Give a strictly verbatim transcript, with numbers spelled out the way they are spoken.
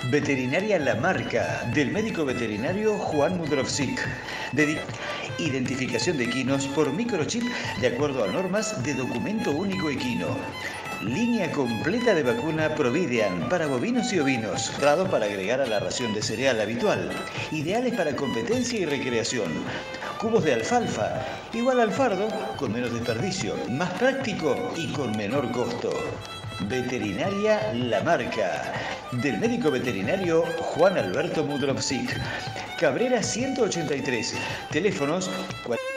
Veterinaria La Marca, del médico veterinario Juan Mudrovsik. Dedi- Identificación de equinos por microchip de acuerdo a normas de documento único equino. Línea completa de vacuna Providean para bovinos y ovinos, dado para agregar a la ración de cereal habitual. Ideales para competencia y recreación. Cubos de alfalfa, igual al fardo, con menos desperdicio, más práctico y con menor costo. Veterinaria La Marca, del médico veterinario Juan Alberto Mudrovsik. Cabrera ciento ochenta y tres, teléfonos